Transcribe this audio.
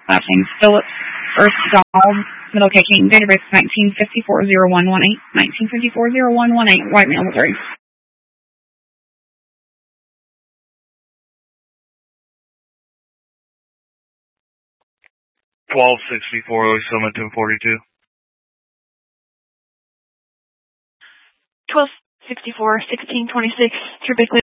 Last name Phillips Earthdahl, middle K King, date of birth 1954-0118, 1954-0118, white male, Missouri. 1264-07-1042. 1264-1626, typically